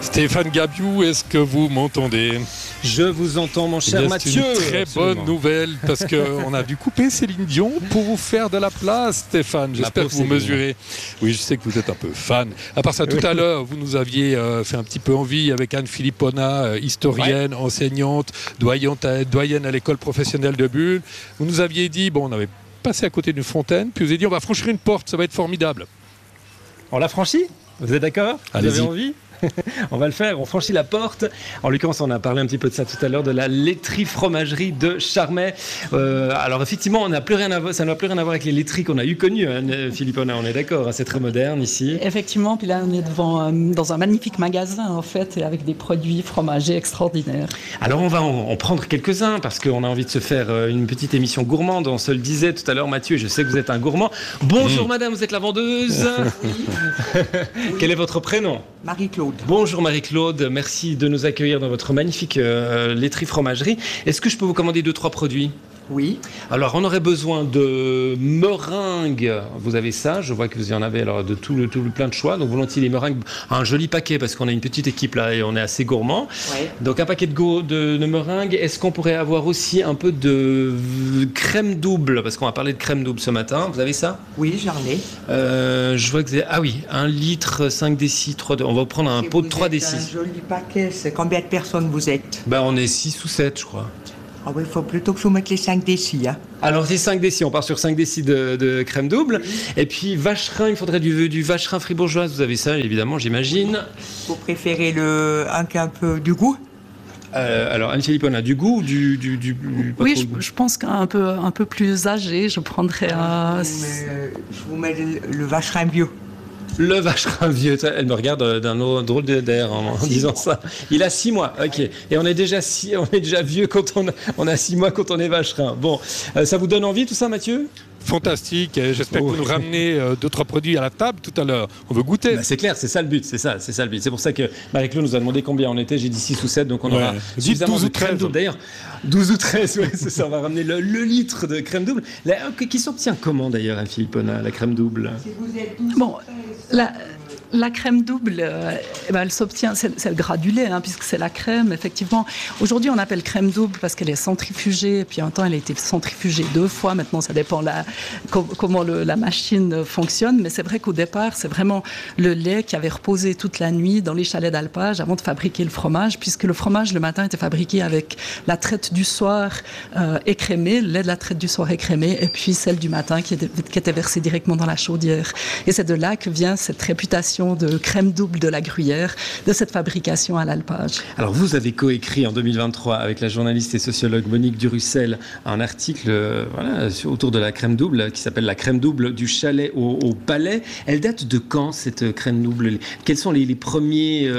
Stéphane Gabiou, est-ce que vous m'entendez? Je vous entends, mon cher Mathieu. C'est une très bonne nouvelle parce qu'on a dû couper Céline Dion pour vous faire de la place, Stéphane. J'espère que vous mesurez. Oui, je sais que vous êtes un peu fan. À part ça, tout à l'heure, vous nous aviez fait un petit peu envie avec Anne Philippona, historienne, enseignante, doyenne à l'école professionnelle de Bulle. Vous nous aviez dit, on avait passé à côté d'une fontaine, puis vous avez dit, on va franchir une porte, ça va être formidable. On l'a franchi? Vous êtes d'accord? Vous Allez-y. avez envie? On va le faire, on franchit la porte. En l'occurrence, on a parlé un petit peu de ça tout à l'heure, de la laiterie fromagerie de Charmey. Alors effectivement, ça n'a plus rien à voir avec les laiteries qu'on a connues, Philippona, on est d'accord, c'est très moderne ici. Effectivement, puis là on est dans un magnifique magasin en fait, et avec des produits fromagers extraordinaires. Alors on va en prendre quelques-uns, parce qu'on a envie de se faire une petite émission gourmande, on se le disait tout à l'heure, Mathieu, je sais que vous êtes un gourmand. Bonjour madame, vous êtes la vendeuse? Oui. Quel est votre prénom? Marie-Claude. Bonjour Marie-Claude, merci de nous accueillir dans votre magnifique laiterie fromagerie. Est-ce que je peux vous commander 2-3 produits? Oui. Alors on aurait besoin de meringues, vous avez ça, je vois que vous y en avez alors de tout plein de choix, donc volontiers les meringues, un joli paquet parce qu'on a une petite équipe là et on est assez gourmand. Ouais. Donc un paquet de meringues. Est-ce qu'on pourrait avoir aussi un peu de crème double, parce qu'on va parler de crème double ce matin, vous avez ça? Oui, j'en ai. Je vois que c'est... Ah oui, 1 litre, 5 décis, 3... On va prendre un pot de 3 décis. Un joli paquet, c'est combien de personnes vous êtes? On est 6 ou 7 je crois. Ah oui, il faut plutôt que je vous mette les 5 décis. Hein. Alors c'est 5 décis, on part sur 5 décis de crème double. Et puis vacherin, il faudrait du vacherin fribourgeoise, vous avez ça évidemment j'imagine. Vous préférez un qui a un peu du goût? Alors Anne Philippona, du goût ou du Oui, je pense qu'un peu plus âgé, je prendrais Je vous mets le vacherin vieux. Le vacherin vieux, elle me regarde d'un drôle d'air en disant ça. Il a 6 mois, ok. Et on est déjà vieux quand on a 6 mois quand on est vacherin. Bon, ça vous donne envie tout ça, Mathieu? Fantastique, et j'espère que vous nous ramenez 2-3 produits à la table tout à l'heure. On veut goûter. C'est clair, c'est ça le but, c'est ça le but. C'est pour ça que Marie-Claude nous a demandé combien on était, j'ai dit 6 ou 7, donc on aura suffisamment de crème double. D'ailleurs, 12 ou 13, ouais, c'est ça, on va ramener le litre de crème double. Qui s'obtient comment d'ailleurs, Philippona, la crème double? Si vous êtes 12 Bon, la crème double, elle s'obtient, c'est le granulé, puisque c'est la crème, effectivement. Aujourd'hui, on appelle crème double parce qu'elle est centrifugée, et puis un temps, elle a été centrifugée 2 fois. Maintenant, ça dépend comment la machine fonctionne, mais c'est vrai qu'au départ, c'est vraiment le lait qui avait reposé toute la nuit dans les chalets d'alpage avant de fabriquer le fromage, puisque le fromage, le matin, était fabriqué avec la traite du soir écrémée, le lait de la traite du soir écrémée, et puis celle du matin qui était versée directement dans la chaudière. Et c'est de là que vient cette réputation de crème double de la Gruyère, de cette fabrication à l'alpage. Alors vous avez coécrit en 2023 avec la journaliste et sociologue Monique Durussel un article autour de la crème double qui s'appelle la crème double du chalet au palais. Elle date de quand cette crème double? Quels sont les premières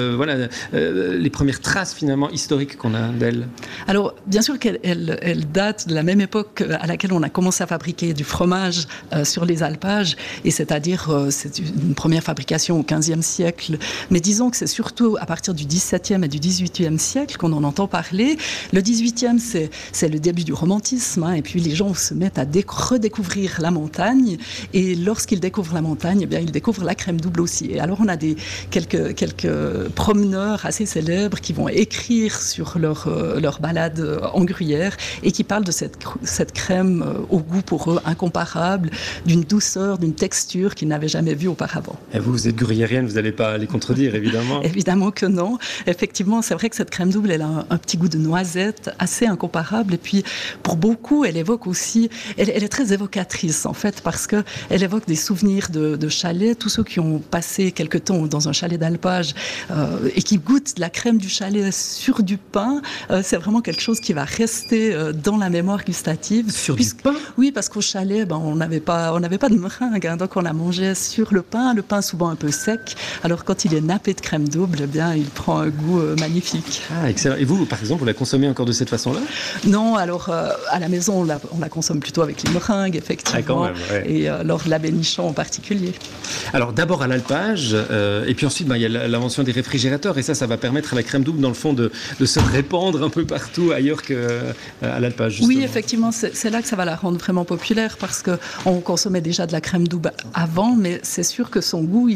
traces finalement historiques qu'on a d'elle? Alors bien sûr qu'elle date de la même époque à laquelle on a commencé à fabriquer du fromage sur les alpages, et c'est-à-dire c'est une première fabrication au XVe siècle, mais disons que c'est surtout à partir du XVIIe et du XVIIIe siècle qu'on en entend parler. Le XVIIIe, c'est le début du romantisme, et puis les gens se mettent à redécouvrir la montagne, et lorsqu'ils découvrent la montagne, ils découvrent la crème double aussi. Et alors on a quelques promeneurs assez célèbres qui vont écrire sur leur balade en Gruyère et qui parlent de cette crème au goût pour eux incomparable, d'une douceur, d'une texture qu'ils n'avaient jamais vue auparavant. Et vous êtes gruyérienne, vous n'allez pas les contredire, évidemment. Évidemment que non. Effectivement, c'est vrai que cette crème double, elle a un petit goût de noisette assez incomparable. Et puis, pour beaucoup, elle évoque aussi... Elle est très évocatrice, en fait, parce qu'elle évoque des souvenirs de chalets. Tous ceux qui ont passé quelque temps dans un chalet d'alpage et qui goûtent de la crème du chalet sur du pain, c'est vraiment quelque chose qui va rester dans la mémoire gustative. Sur du pain? Oui, parce qu'au chalet, on n'avait pas de meringue, donc on la mangeait sur le pain souvent un peu sec. Alors quand il est nappé de crème double, il prend un goût magnifique. Ah, excellent. Et vous, par exemple, vous la consommez encore de cette façon-là? Non, alors à la maison, on la consomme plutôt avec les meringues, effectivement. Ah, quand même, ouais. Et alors la bénichon en particulier. Alors d'abord à l'alpage, et puis ensuite il y a l'invention des réfrigérateurs, et ça va permettre à la crème double, dans le fond, de se répandre un peu partout ailleurs qu'à l'alpage, justement. Oui, effectivement, c'est là que ça va la rendre vraiment populaire, parce qu'on consommait déjà de la crème double avant, mais c'est sûr que son goût, il était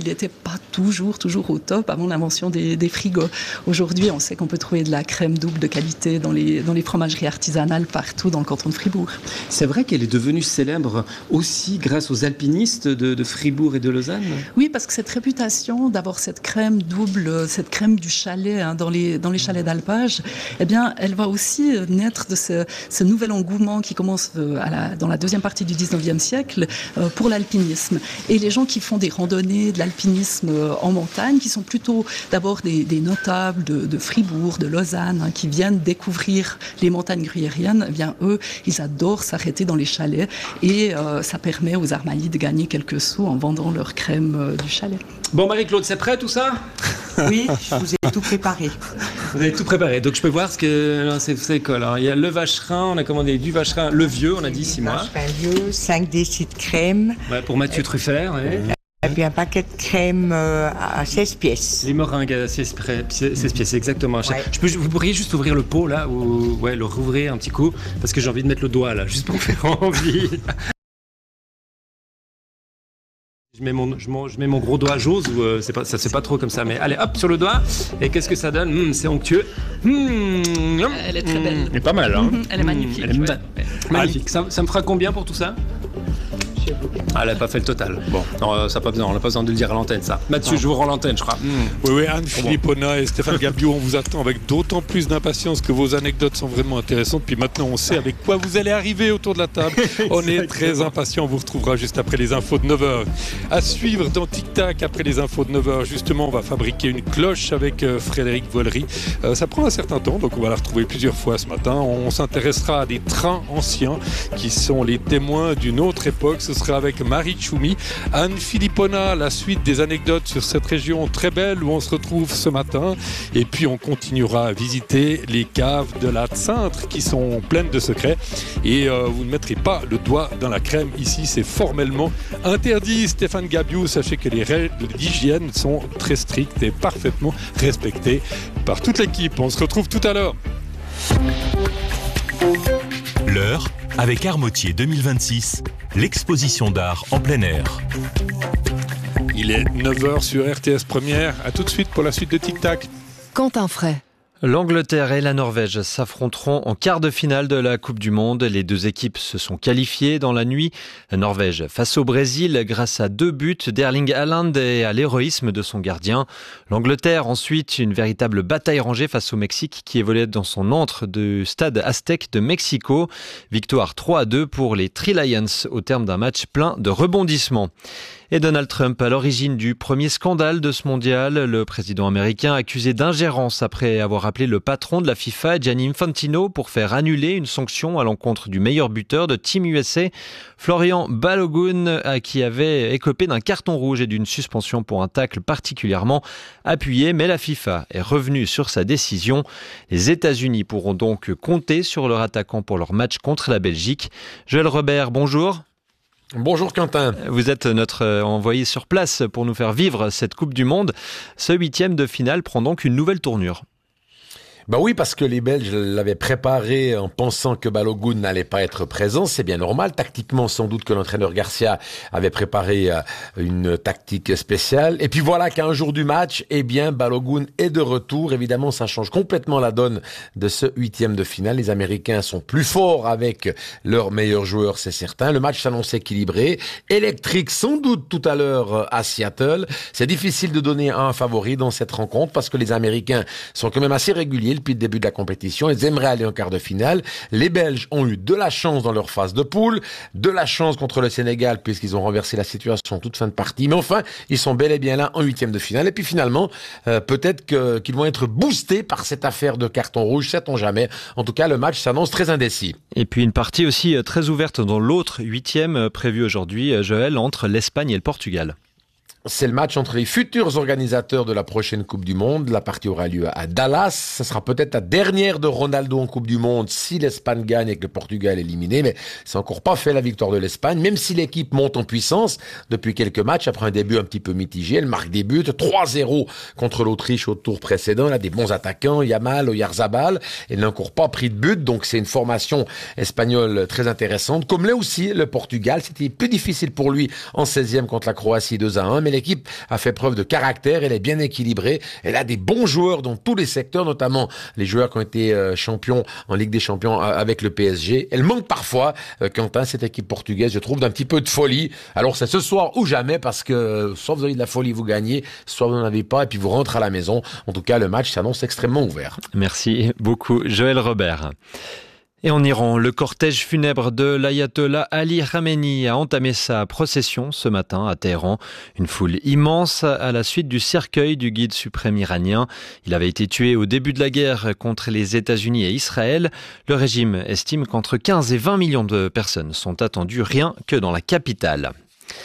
pas toujours au top avant l'invention des frigos. Aujourd'hui, on sait qu'on peut trouver de la crème double de qualité dans les fromageries artisanales partout dans le canton de Fribourg. C'est vrai qu'elle est devenue célèbre aussi grâce aux alpinistes de Fribourg et de Lausanne. Oui, parce que cette réputation d'avoir cette crème double, cette crème du chalet dans les chalets d'alpage, eh bien, elle va aussi naître de ce nouvel engouement qui commence dans la deuxième partie du 19e siècle pour l'alpinisme. Et les gens qui font des randonnées, de l'alpinisme en montagne, qui sont plutôt d'abord des notables de Fribourg, de Lausanne, qui viennent découvrir les montagnes gruyériennes, eh bien, eux, ils adorent s'arrêter dans les chalets et ça permet aux armaillis de gagner quelques sous en vendant leur crème du chalet. Bon, Marie-Claude, c'est prêt tout ça ? Oui, je vous ai tout préparé. Vous avez tout préparé, donc je peux voir ce que c'est quoi alors. Il y a le vacherin, on a commandé du vacherin, le vieux, on a dit 6 mois. Vacherin vieux, 5 décis de crème. Ouais, pour Mathieu Truffert. Ouais. Et puis un paquet de crème à 16 pièces. Les meringues à 16 pièces, exactement. Ouais. Vous pourriez juste ouvrir le pot là, ou le rouvrir un petit coup, parce que j'ai envie de mettre le doigt là, juste pour faire envie. Je mets mon gros doigt, j'ose, ou ça c'est pas trop comme ça, mais allez hop sur le doigt, et qu'est-ce que ça donne? C'est onctueux. Elle est très belle. Elle est pas mal, hein. Elle est magnifique. Elle est magnifique. Ça me fera combien pour tout ça? Elle n'a pas fait le total. Bon, non, ça pas besoin, on n'a pas besoin de le dire à l'antenne, ça. Mathieu, je vous rends l'antenne, je crois. Oui, Anne-Philippe Ona et Stéphane Gabiou, on vous attend avec d'autant plus d'impatience que vos anecdotes sont vraiment intéressantes. Puis maintenant, on sait avec quoi vous allez arriver autour de la table. On est très impatients. On vous retrouvera juste après les infos de 9h. À suivre dans Tic Tac, après les infos de 9h, justement, on va fabriquer une cloche avec Frédéric Vollery. Ça prend un certain temps, donc on va la retrouver plusieurs fois ce matin. On s'intéressera à des trains anciens qui sont les témoins d'une autre époque. Ce sera avec Marie Tchoumi. Anne-Philippe Ona, la suite des anecdotes sur cette région très belle où on se retrouve ce matin. Et puis on continuera à visiter les caves de la Tsintre qui sont pleines de secrets. Et vous ne mettrez pas le doigt dans la crème. Ici, c'est formellement interdit. Stéphane Gabiou, sachez que les règles d'hygiène sont très strictes et parfaitement respectées par toute l'équipe. On se retrouve tout à l'heure. L'heure avec Armotier 2026, l'exposition d'art en plein air. Il est 9h sur RTS Première. A tout de suite pour la suite de Tic Tac. Quentin Fray. L'Angleterre et la Norvège s'affronteront en quart de finale de la Coupe du Monde. Les deux équipes se sont qualifiées dans la nuit. La Norvège face au Brésil grâce à 2 buts d'Erling Haaland et à l'héroïsme de son gardien. L'Angleterre ensuite, une véritable bataille rangée face au Mexique qui évoluait dans son antre du stade Aztec de Mexico. Victoire 3-2 pour les Three Lions au terme d'un match plein de rebondissements. Et Donald Trump à l'origine du premier scandale de ce mondial. Le président américain accusé d'ingérence après avoir appelé le patron de la FIFA, Gianni Infantino, pour faire annuler une sanction à l'encontre du meilleur buteur de Team USA, Florian Balogun, qui avait écopé d'un carton rouge et d'une suspension pour un tacle particulièrement appuyé. Mais la FIFA est revenue sur sa décision. Les États-Unis pourront donc compter sur leur attaquant pour leur match contre la Belgique. Joël Robert, bonjour. Bonjour Quentin. Vous êtes notre envoyé sur place pour nous faire vivre cette Coupe du Monde. Ce 8e de finale prend donc une nouvelle tournure. Ben oui, parce que les Belges l'avaient préparé en pensant que Balogun n'allait pas être présent. C'est bien normal. Tactiquement, sans doute que l'entraîneur Garcia avait préparé une tactique spéciale. Et puis voilà qu'un jour du match, eh bien, Balogun est de retour. Évidemment, ça change complètement la donne de ce 8e de finale. Les Américains sont plus forts avec leurs meilleurs joueurs, c'est certain. Le match s'annonce équilibré. Électrique, sans doute, tout à l'heure à Seattle. C'est difficile de donner un favori dans cette rencontre parce que les Américains sont quand même assez réguliers depuis le début de la compétition. Ils aimeraient aller en quart de finale. Les Belges ont eu de la chance dans leur phase de poule, de la chance contre le Sénégal puisqu'ils ont renversé la situation en toute fin de partie. Mais enfin, ils sont bel et bien là en 8e de finale. Et puis finalement, peut-être qu'ils vont être boostés par cette affaire de carton rouge, sait-on jamais. En tout cas, le match s'annonce très indécis. Et puis une partie aussi très ouverte dans l'autre 8e prévue aujourd'hui, Joël, entre l'Espagne et le Portugal. C'est le match entre les futurs organisateurs de la prochaine Coupe du Monde. La partie aura lieu à Dallas. Ce sera peut-être la dernière de Ronaldo en Coupe du Monde si l'Espagne gagne et que le Portugal est éliminé. Mais c'est encore pas fait la victoire de l'Espagne. Même si l'équipe monte en puissance depuis quelques matchs, après un début un petit peu mitigé, elle marque des buts. 3-0 contre l'Autriche au tour précédent. Elle a des bons attaquants, Yamal, Oyarzabal. Elle n'a encore pas pris de but. Donc c'est une formation espagnole très intéressante. Comme l'est aussi le Portugal. C'était plus difficile pour lui en 16e contre la Croatie 2-1. Mais l'équipe a fait preuve de caractère, elle est bien équilibrée, elle a des bons joueurs dans tous les secteurs, notamment les joueurs qui ont été champions en Ligue des Champions avec le PSG. Elle manque parfois, Quentin, cette équipe portugaise, je trouve, d'un petit peu de folie. Alors c'est ce soir ou jamais, parce que soit vous avez de la folie, vous gagnez, soit vous n'en avez pas, et puis vous rentrez à la maison. En tout cas, le match s'annonce extrêmement ouvert. Merci beaucoup, Joël Robert. Et en Iran, le cortège funèbre de l'ayatollah Ali Khamenei a entamé sa procession ce matin à Téhéran. Une foule immense à la suite du cercueil du guide suprême iranien. Il avait été tué au début de la guerre contre les États-Unis et Israël. Le régime estime qu'entre 15 et 20 millions de personnes sont attendues rien que dans la capitale.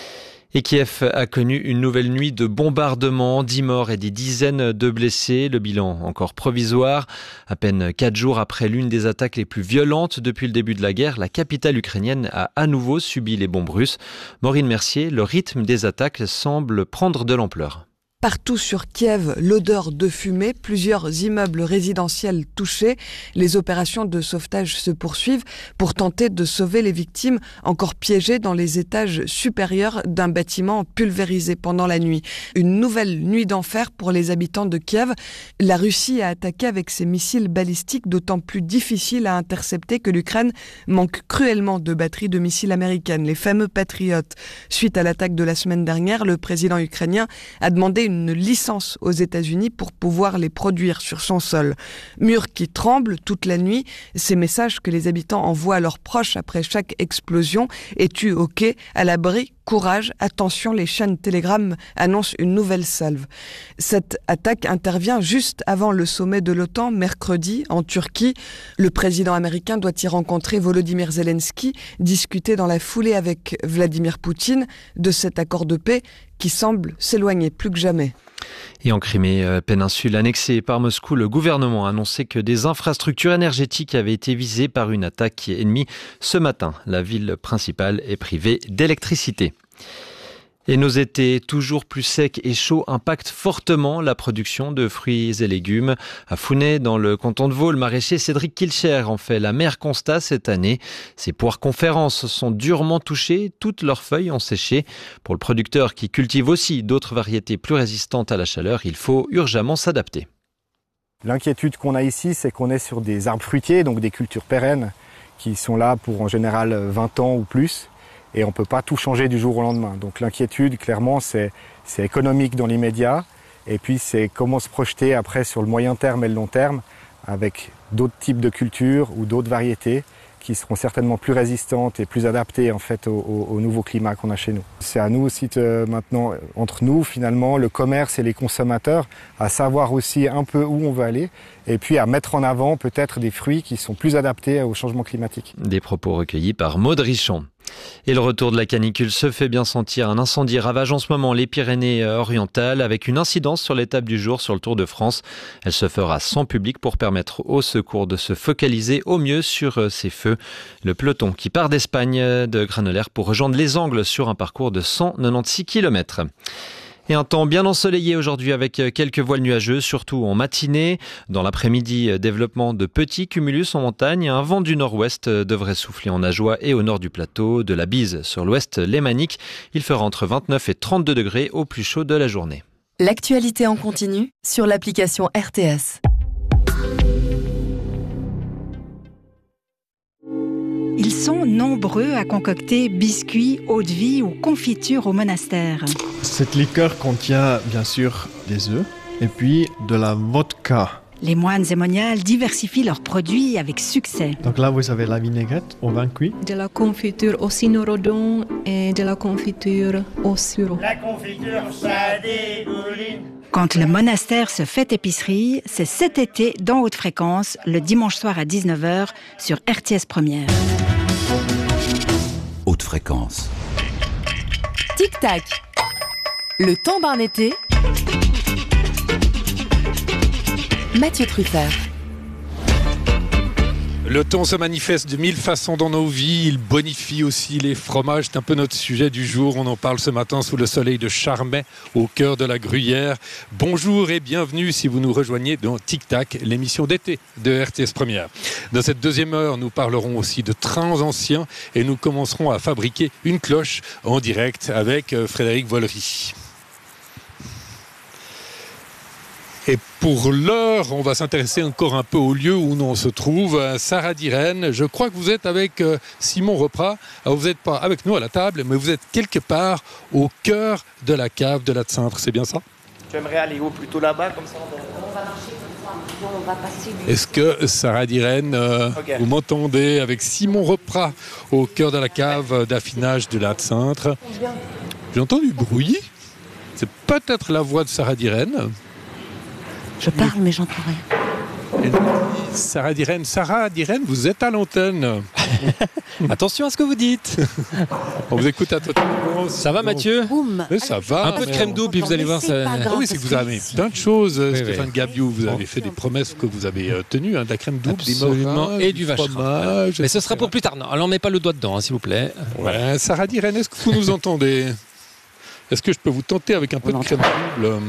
Et Kiev a connu une nouvelle nuit de bombardements, 10 morts et des dizaines de blessés. Le bilan encore provisoire. À peine 4 jours après l'une des attaques les plus violentes depuis le début de la guerre, la capitale ukrainienne a à nouveau subi les bombes russes. Maureen Mercier, le rythme des attaques semble prendre de l'ampleur. Partout sur Kiev, l'odeur de fumée, plusieurs immeubles résidentiels touchés. Les opérations de sauvetage se poursuivent pour tenter de sauver les victimes encore piégées dans les étages supérieurs d'un bâtiment pulvérisé pendant la nuit. Une nouvelle nuit d'enfer pour les habitants de Kiev. La Russie a attaqué avec ses missiles balistiques d'autant plus difficiles à intercepter que l'Ukraine manque cruellement de batteries de missiles américaines, les fameux Patriot. Suite à l'attaque de la semaine dernière, le président ukrainien a demandé une licence aux États-Unis pour pouvoir les produire sur son sol. Murs qui tremblent toute la nuit, ces messages que les habitants envoient à leurs proches après chaque explosion. Es-tu OK? À l'abri? Courage, attention, les chaînes Telegram annoncent une nouvelle salve. Cette attaque intervient juste avant le sommet de l'OTAN, mercredi, en Turquie. Le président américain doit y rencontrer Volodymyr Zelensky, discuter dans la foulée avec Vladimir Poutine de cet accord de paix qui semble s'éloigner plus que jamais. Et en Crimée, péninsule annexée par Moscou, le gouvernement a annoncé que des infrastructures énergétiques avaient été visées par une attaque ennemie ce matin. La ville principale est privée d'électricité. Et nos étés toujours plus secs et chauds impactent fortement la production de fruits et légumes. À Founet, dans le canton de Vaud, le maraîcher Cédric Kilcher en fait l'amer constat cette année. Ces poires conférences sont durement touchées, toutes leurs feuilles ont séché. Pour le producteur qui cultive aussi d'autres variétés plus résistantes à la chaleur, il faut urgemment s'adapter. L'inquiétude qu'on a ici, c'est qu'on est sur des arbres fruitiers, donc des cultures pérennes, qui sont là pour en général 20 ans ou plus. Et on ne peut pas tout changer du jour au lendemain. Donc l'inquiétude, clairement, c'est économique dans l'immédiat. Et puis c'est comment se projeter après sur le moyen terme et le long terme avec d'autres types de cultures ou d'autres variétés qui seront certainement plus résistantes et plus adaptées en fait au nouveau climat qu'on a chez nous. C'est à nous aussi maintenant, entre nous finalement, le commerce et les consommateurs, à savoir aussi un peu où on veut aller et puis à mettre en avant peut-être des fruits qui sont plus adaptés au changement climatique. Des propos recueillis par Maud Richon. Et le retour de la canicule se fait bien sentir. Un incendie ravage en ce moment les Pyrénées-Orientales avec une incidence sur l'étape du jour sur le Tour de France. Elle se fera sans public pour permettre aux secours de se focaliser au mieux sur ces feux. Le peloton qui part d'Espagne de Granollers pour rejoindre les Angles sur un parcours de 196 km. Et un temps bien ensoleillé aujourd'hui avec quelques voiles nuageux, surtout en matinée. Dans l'après-midi, développement de petits cumulus en montagne. Un vent du nord-ouest devrait souffler en Ajoie et au nord du plateau. De la bise sur l'ouest lémanique. Il fera entre 29 et 32 degrés au plus chaud de la journée. L'actualité en continu sur l'application RTS. Ils sont nombreux à concocter biscuits, eau-de-vie ou confitures au monastère. Cette liqueur contient bien sûr des œufs et puis de la vodka. Les moines et moniales diversifient leurs produits avec succès. Donc là, vous avez la vinaigrette au vin cuit. De la confiture au cynorhodon et de la confiture au sureau. La confiture, ça dégouline. Quand le monastère se fait épicerie, c'est cet été dans Haute Fréquence, le dimanche soir à 19h sur RTS Première. Haute Fréquence. Tic-tac. Le temps d'un été. Mathieu Truffert. Le temps se manifeste de mille façons dans nos vies. Il bonifie aussi les fromages. C'est un peu notre sujet du jour. On en parle ce matin sous le soleil de Charmey, au cœur de la Gruyère. Bonjour et bienvenue si vous nous rejoignez dans Tic Tac, l'émission d'été de RTS Première. Dans cette deuxième heure, nous parlerons aussi de trains anciens et nous commencerons à fabriquer une cloche en direct avec Frédéric Vollery. Et pour l'heure, on va s'intéresser encore un peu au lieu où on se trouve. Sarah Diren, je crois que vous êtes avec Simon Reprat. Alors, vous n'êtes pas avec nous à la table, mais vous êtes quelque part au cœur de la cave de l'Absinthe. C'est bien ça? Tu aimerais aller où? Plutôt là-bas, comme ça On va marcher comme ça, on va passer. Est-ce que, Sarah Diren, vous m'entendez avec Simon Reprat au cœur de la cave d'affinage de l'Absinthe? J'ai entendu du bruit. C'est peut-être la voix de Sarah Diren. Je parle, mais j'entends rien. Sarah Diren, vous êtes à l'antenne. Attention à ce que vous dites. On vous écoute attentivement. Ça va, Mathieu? Oui, ça va. Un peu de crème double, puis vous allez voir. Oui, c'est que vous avez plein de choses, Stéphane Gabiou. Vous avez fait des promesses que vous avez tenues, de la crème double, absolument, des et du vacherin. fromage. Mais ce sera pour plus tard. Non, alors, mets pas le doigt dedans, s'il vous plaît. Ouais, Sarah Diren, est-ce que vous nous entendez? Est-ce que je peux vous tenter avec un peu de crème double?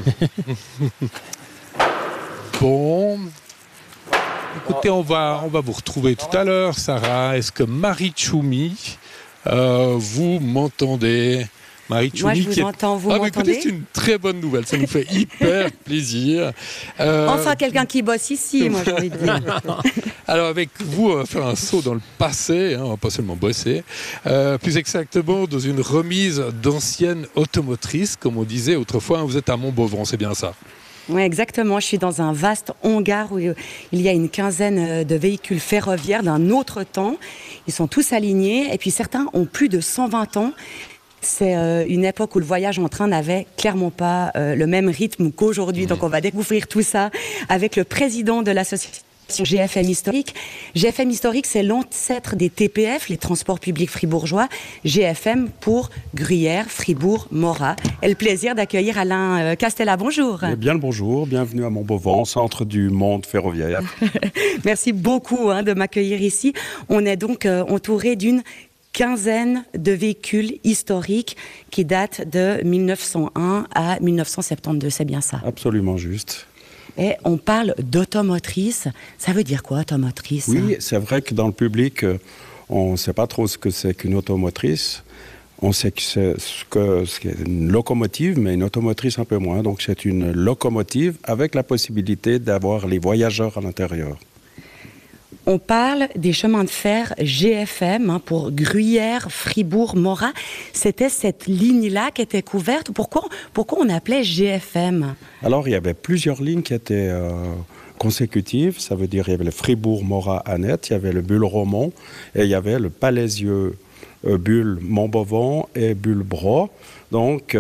Bon, écoutez, on va vous retrouver tout à l'heure, Sarah. Est-ce que Marie Tchoumi, vous m'entendez? Marie Tchoumi, moi, je vous entends, vous m'entendez? Écoutez, c'est une très bonne nouvelle, ça nous fait hyper plaisir. Enfin, quelqu'un qui bosse ici, moi j'ai envie de dire. Alors avec vous, on va faire un saut dans le passé, on va pas seulement bosser, plus exactement dans une remise d'anciennes automotrices, comme on disait autrefois. Vous êtes à Montbovon, c'est bien ça? Oui, exactement. Je suis dans un vaste hangar où il y a une quinzaine de véhicules ferroviaires d'un autre temps. Ils sont tous alignés et puis certains ont plus de 120 ans. C'est une époque où le voyage en train n'avait clairement pas le même rythme qu'aujourd'hui. Donc on va découvrir tout ça avec le président de l'association GFM Historique. GFM Historique, c'est l'ancêtre des TPF, les transports publics fribourgeois. GFM pour Gruyère, Fribourg, Morat. Et le plaisir d'accueillir Alain Castella. Bonjour. Eh bien le bonjour, bienvenue à Montbovon, centre du monde ferroviaire. Merci beaucoup de m'accueillir ici. On est donc entouré d'une quinzaine de véhicules historiques qui datent de 1901 à 1972, c'est bien ça? Absolument juste. Et on parle d'automotrice. Ça veut dire quoi, automotrice? Oui, c'est vrai que dans le public, on ne sait pas trop ce que c'est qu'une automotrice. On sait que c'est une locomotive, mais une automotrice un peu moins. Donc c'est une locomotive avec la possibilité d'avoir les voyageurs à l'intérieur. On parle des chemins de fer GFM pour Gruyère, Fribourg, Morat. C'était cette ligne-là qui était couverte. Pourquoi on appelait GFM? Alors, il y avait plusieurs lignes qui étaient consécutives. Ça veut dire qu'il y avait le Fribourg-Morat-Annette, il y avait le Bulle-Romont et il y avait le Palaisieux Bulle-Montbovon et Bulle-Bro. Donc,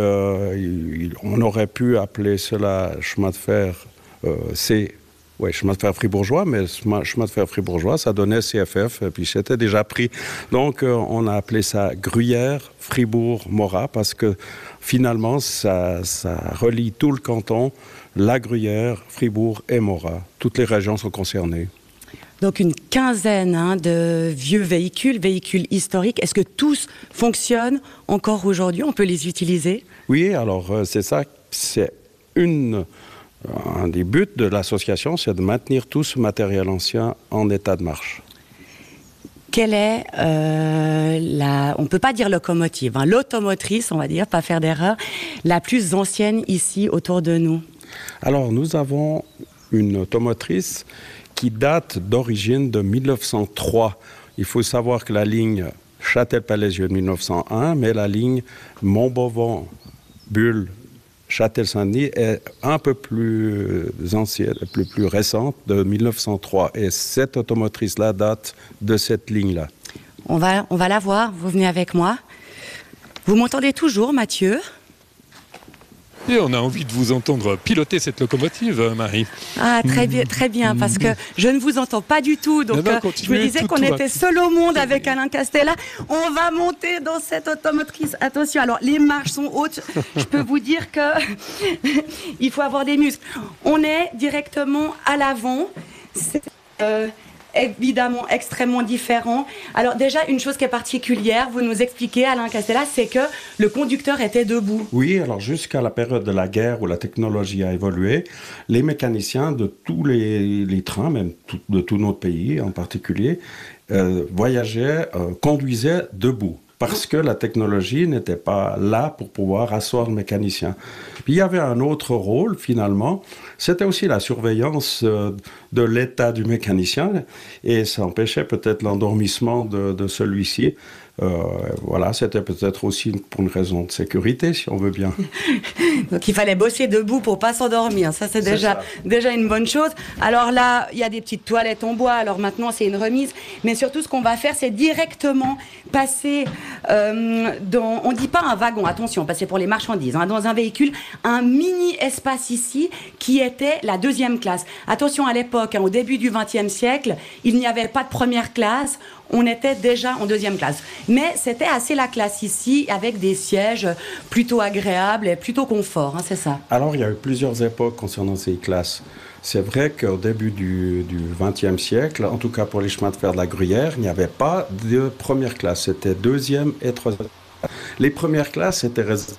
on aurait pu appeler cela chemin de fer chemin de fer fribourgeois, mais chemin de fer fribourgeois, ça donnait CFF, et puis c'était déjà pris. Donc, on a appelé ça Gruyère, Fribourg, Morat, parce que finalement, ça relie tout le canton, la Gruyère, Fribourg et Morat. Toutes les régions sont concernées. Donc, une quinzaine de vieux véhicules historiques. Est-ce que tous fonctionnent encore aujourd'hui? On peut les utiliser? Oui, alors, c'est ça, c'est un des buts de l'association, c'est de maintenir tout ce matériel ancien en état de marche. Quelle est on ne peut pas dire locomotive, l'automotrice, on va dire, pas faire d'erreur, la plus ancienne ici autour de nous? Alors, nous avons une automotrice qui date d'origine de 1903. Il faut savoir que la ligne Châtel-Palaisieux de 1901, mais la ligne Montbovon-Bulle Châtel-Saint-Denis est un peu plus ancienne, plus récente, de 1903. Et cette automotrice-là date de cette ligne-là. On va la voir. Vous venez avec moi. Vous m'entendez toujours, Mathieu? Et on a envie de vous entendre piloter cette locomotive, Marie. Ah, très bien, parce que je ne vous entends pas du tout. Donc, je me disais qu'on était seul au monde avec Alain Castella. On va monter dans cette automotrice. Attention, alors, les marches sont hautes. Je peux vous dire que il faut avoir des muscles. On est directement à l'avant. C'est évidemment extrêmement différent. Alors déjà, une chose qui est particulière, vous nous expliquez, Alain Castella, c'est que le conducteur était debout. Oui, alors jusqu'à la période de la guerre où la technologie a évolué, les mécaniciens de tous les trains, même de tout notre pays en particulier, voyageaient, conduisaient debout. parce que la technologie n'était pas là pour pouvoir asseoir le mécanicien. Puis il y avait un autre rôle, finalement, c'était aussi la surveillance de l'état du mécanicien, et ça empêchait peut-être l'endormissement de celui-ci. Voilà, c'était peut-être aussi pour une raison de sécurité, si on veut bien. Donc il fallait bosser debout pour pas s'endormir. Ça, c'est déjà une bonne chose. Alors là, il y a des petites toilettes en bois. Alors maintenant, c'est une remise. Mais surtout, ce qu'on va faire, c'est directement passer dans... On dit pas un wagon, attention, parce que c'est pour les marchandises. Hein, dans un véhicule, un mini espace ici qui était la deuxième classe. Attention, à l'époque, hein, au début du XXe siècle, il n'y avait pas de première classe. On était déjà en deuxième classe. Mais c'était assez la classe ici, avec des sièges plutôt agréables et plutôt confort, hein, c'est ça. Alors, il y a eu plusieurs époques concernant ces classes. C'est vrai qu'au début du XXe siècle, en tout cas pour les chemins de fer de la Gruyère, il n'y avait pas de première classe. C'était deuxième et troisième. Les premières classes étaient réservées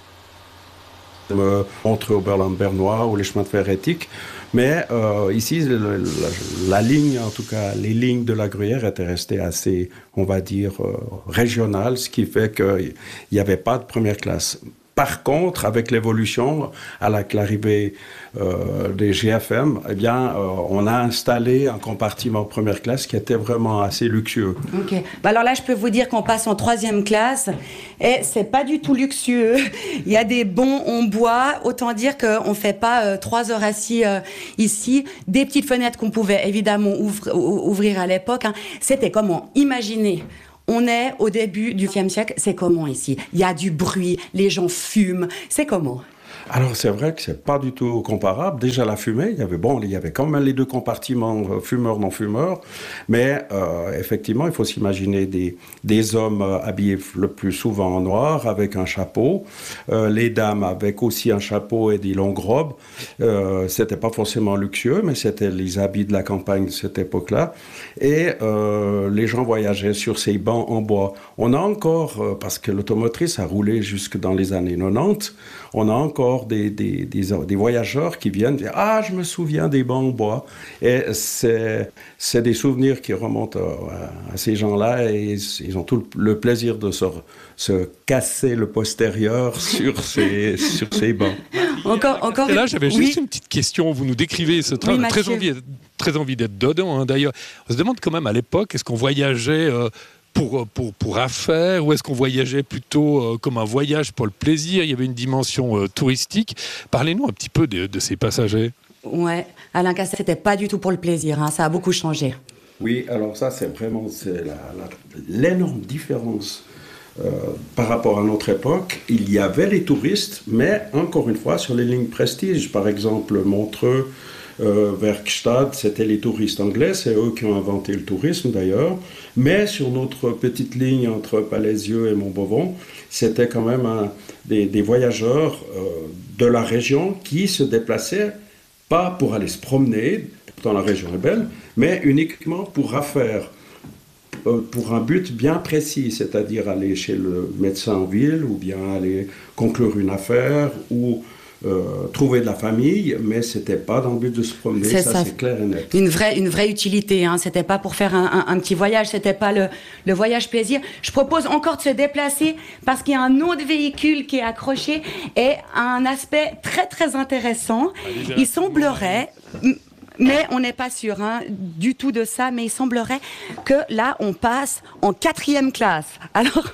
entre Oberland-Bernois ou les chemins de fer éthiques. Mais ici, la ligne, en tout cas, les lignes de la Gruyère étaient restées assez, on va dire, régionales, ce qui fait qu'il n'y avait pas de première classe. Par contre, avec l'évolution, avec l'arrivée des GFM, eh bien, on a installé un compartiment première classe qui était vraiment assez luxueux. Ok. Bah alors là, je peux vous dire qu'on passe en troisième classe et c'est pas du tout luxueux. Il y a des bancs en bois. Autant dire qu'on fait pas 3 heures assis ici. Des petites fenêtres qu'on pouvait évidemment ouvrir à l'époque. Hein. C'était comment? Imaginez. On est au début du XXe siècle, c'est comment ici? Il y a du bruit, les gens fument, c'est comment? Alors c'est vrai que c'est pas du tout comparable. Déjà la fumée, il y avait quand même les deux compartiments fumeurs non fumeurs, mais effectivement il faut s'imaginer des hommes habillés le plus souvent en noir avec un chapeau, les dames avec aussi un chapeau et des longues robes. C'était pas forcément luxueux, mais c'était les habits de la campagne de cette époque-là, et les gens voyageaient sur ces bancs en bois. On a encore, parce que l'automotrice a roulé jusque dans les années 90, on a encore des voyageurs qui viennent dire « Ah, je me souviens des bancs en bois ». Et c'est des souvenirs qui remontent à ces gens-là, et ils ont tout le plaisir de se casser le postérieur sur ces bancs. Et là, j'avais juste une petite question. Vous nous décrivez ce train, très envie d'être dedans. Hein, d'ailleurs, on se demande quand même à l'époque, est-ce qu'on voyageait... pour affaires, ou est-ce qu'on voyageait plutôt comme un voyage pour le plaisir? Il y avait une dimension touristique. Parlez-nous un petit peu de ces passagers. Ouais, Alain Cassel, c'était pas du tout pour le plaisir, hein, ça a beaucoup changé. Oui, alors ça, c'est l'énorme différence par rapport à notre époque. Il y avait les touristes, mais encore une fois, sur les lignes prestige, par exemple Montreux, Werkstadt, c'était les touristes anglais, c'est eux qui ont inventé le tourisme d'ailleurs, mais sur notre petite ligne entre Palaisieux et Montbovon, c'était quand même des voyageurs de la région qui se déplaçaient pas pour aller se promener, pourtant la région est belle, mais uniquement pour affaires, pour un but bien précis, c'est-à-dire aller chez le médecin en ville, ou bien aller conclure une affaire, ou trouver de la famille, mais c'était pas dans le but de se promener, ça c'est clair et net. Une vraie utilité, hein. C'était pas pour faire un petit voyage, c'était pas le voyage plaisir. Je propose encore de se déplacer parce qu'il y a un autre véhicule qui est accroché et un aspect très très intéressant. Il semblerait... Mais on n'est pas sûr du tout de ça, mais il semblerait que là, on passe en 4e classe. Alors,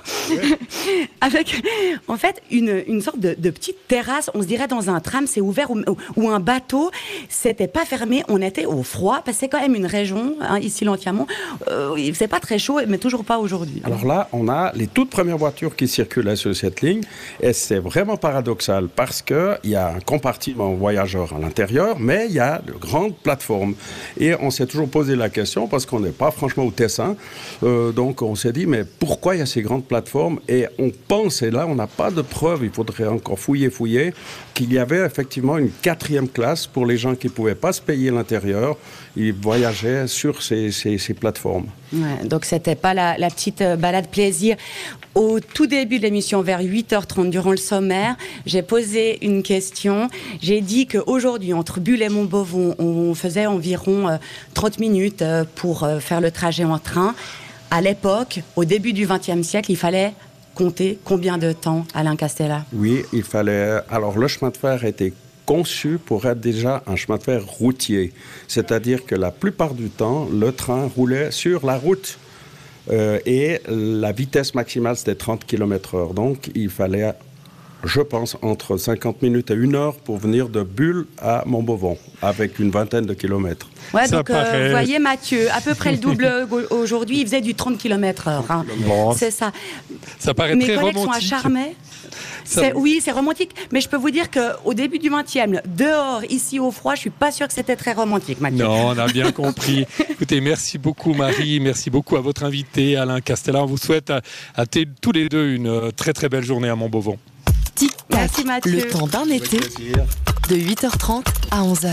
avec en fait une sorte de petite terrasse, on se dirait dans un tram, c'est ouvert, ou un bateau, c'était pas fermé, on était au froid, parce que c'est quand même une région, ici l'Antiamont, c'est pas très chaud, mais toujours pas aujourd'hui. Alors là, on a les toutes premières voitures qui circulaient sur cette ligne, et c'est vraiment paradoxal, parce qu'il y a un compartiment voyageur à l'intérieur, mais il y a de grandes plateformes. Et on s'est toujours posé la question, parce qu'on n'est pas franchement au Tessin, donc on s'est dit, mais pourquoi il y a ces grandes plateformes? Et on pense, et là on n'a pas de preuve, il faudrait encore fouiller, qu'il y avait effectivement une 4e classe pour les gens qui ne pouvaient pas se payer l'intérieur. Ils voyageaient sur ces plateformes. Ouais, donc c'était pas la petite balade plaisir. Au tout début de l'émission, vers 8h30, durant le sommaire, j'ai posé une question. J'ai dit qu'aujourd'hui, entre Bulle et Montbovon, on faisait environ 30 minutes pour faire le trajet en train. À l'époque, au début du XXe siècle, il fallait compter combien de temps, Alain Castella? Oui, il fallait... Alors, le chemin de fer était conçu pour être déjà un chemin de fer routier. C'est-à-dire que la plupart du temps, le train roulait sur la route. Et la vitesse maximale, c'était 30 km/h. Donc, il fallait, je pense, entre 50 minutes et 1 heure pour venir de Bulle à Montbovon, avec une vingtaine de kilomètres. Ouais, donc, vous voyez, Mathieu, à peu près le double aujourd'hui, il faisait du 30 km/h. Hein. Bon. C'est ça. Ça paraît Mes très collègues romantique. sont à Charmey. Oui, c'est romantique, mais je peux vous dire qu'au début du 20e, dehors, ici au froid, je suis pas sûre que c'était très romantique, Mathieu. Non, on a bien compris. Écoutez, merci beaucoup Marie, merci beaucoup à votre invité Alain Castella. On vous souhaite à tous les deux une très très belle journée à Montbovon. Tic-tac, merci Mathieu. le temps d'un été, de 8h30 à 11h.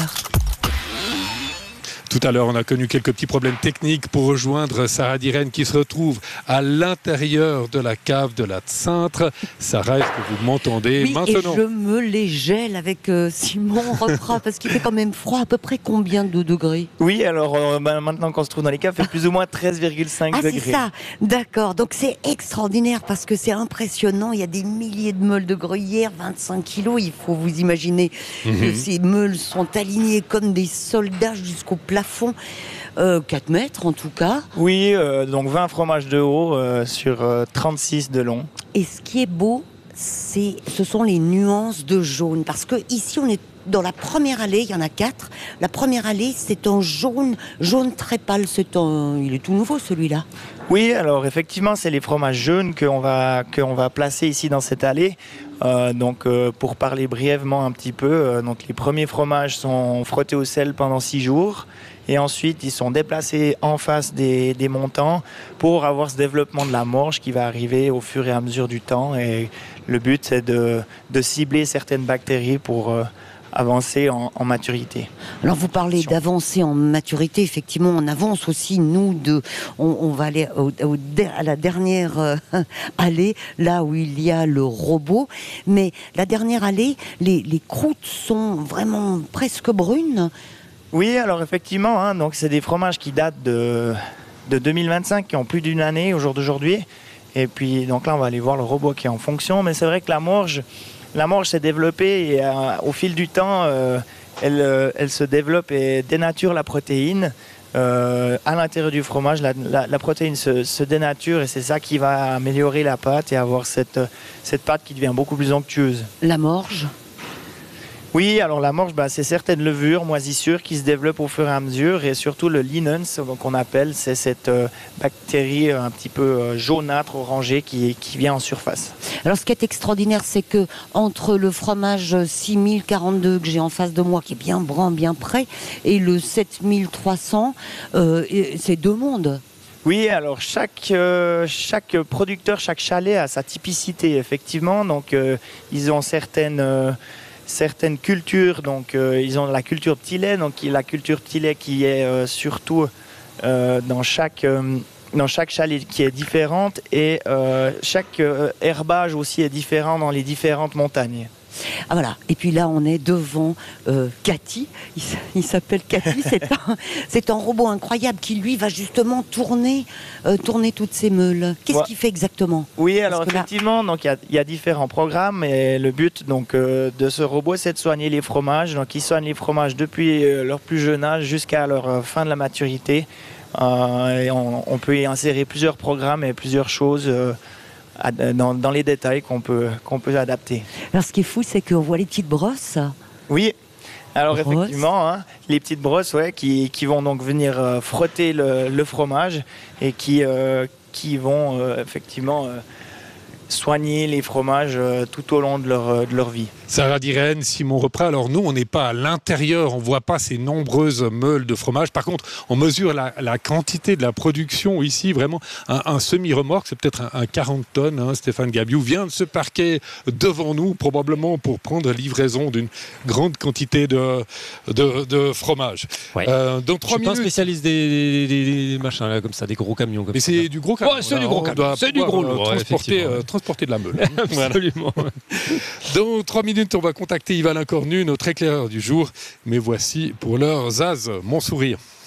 Tout à l'heure, on a connu quelques petits problèmes techniques pour rejoindre Sarah Dirène qui se retrouve à l'intérieur de la cave de la Cintre. Sarah, est-ce que vous m'entendez maintenant? Et je me les gèle avec Simon Reprat parce qu'il fait quand même froid. À peu près combien de degrés? Oui, alors maintenant qu'on se trouve dans les caves, il fait plus ou moins 13,5 degrés. C'est ça, d'accord. Donc c'est extraordinaire parce que c'est impressionnant. Il y a des milliers de meules de gruyère, 25 kilos. Il faut vous imaginer que ces meules sont alignées comme des soldats jusqu'au plafond. 4 mètres en tout cas. Oui, donc 20 fromages de haut sur 36 de long. Et ce qui est beau, ce sont les nuances de jaune. Parce que ici, on est dans la première allée, il y en a 4. La première allée, c'est en jaune très pâle. Il est tout nouveau celui-là. Oui, alors effectivement, c'est les fromages jaunes qu'on va placer ici dans cette allée. Pour parler brièvement un petit peu, donc les premiers fromages sont frottés au sel pendant 6 jours. Et ensuite, ils sont déplacés en face des montants pour avoir ce développement de la morge qui va arriver au fur et à mesure du temps. Et le but, c'est de cibler certaines bactéries pour avancer en maturité. Alors vous parlez d'avancer en maturité, effectivement on avance aussi, nous, on va aller à la dernière allée, là où il y a le robot, mais la dernière allée, les croûtes sont vraiment presque brunes. Oui, alors effectivement, donc c'est des fromages qui datent de 2025, qui ont plus d'une année au jour d'aujourd'hui, et puis donc là on va aller voir le robot qui est en fonction, mais c'est vrai que la morge s'est développée et au fil du temps, elle se développe et dénature la protéine. À l'intérieur du fromage, la protéine se dénature et c'est ça qui va améliorer la pâte et avoir cette pâte qui devient beaucoup plus onctueuse. La morge? Oui, alors la morge, c'est certaines levures, moisissures qui se développent au fur et à mesure et surtout le linens, qu'on appelle, c'est cette bactérie un petit peu jaunâtre, orangée qui vient en surface. Alors ce qui est extraordinaire, c'est que entre le fromage 6042 que j'ai en face de moi, qui est bien brun, bien prêt, et le 7300, c'est deux mondes. Oui, alors chaque producteur, chaque chalet a sa typicité, effectivement. Donc ils ont certaines cultures, donc ils ont la culture petit lait, donc la culture petit lait qui est surtout dans chaque chalet qui est différente et chaque herbage aussi est différent dans les différentes montagnes. Ah voilà, et puis là on est devant Cathy, il s'appelle Cathy, c'est un robot incroyable qui lui va justement tourner toutes ces meules. Qu'est-ce qu'il fait exactement? Oui, alors effectivement, donc il y a différents programmes et le but donc de ce robot c'est de soigner les fromages. Donc il soigne les fromages depuis leur plus jeune âge jusqu'à leur fin de la maturité. Et on peut y insérer plusieurs programmes et plusieurs choses. Dans les détails qu'on peut adapter. Alors ce qui est fou, c'est qu'on voit les petites brosses. Oui, alors effectivement, les petites brosses qui vont donc venir frotter le fromage et qui vont effectivement soigner les fromages tout au long de leur vie. Sarah Dirène, Simon Reprat, alors nous on n'est pas à l'intérieur, on ne voit pas ces nombreuses meules de fromage. Par contre, on mesure la quantité de la production ici, vraiment un semi-remorque, c'est peut-être un 40 tonnes. Stéphane Gabiou vient de se parquer devant nous, probablement pour prendre livraison d'une grande quantité de fromage. Ouais. Dans 3 minutes... Je suis pas un spécialiste des machins là, comme ça, des gros camions. Comme mais ça. c'est du gros camion. Ouais, c'est du gros camion. C'est du gros lourd. Transporter de la meule. Absolument. Dans 3 minutes, on va contacter Yval Incornu, notre éclaireur du jour. Mais voici pour l'heure Zaz, mon sourire.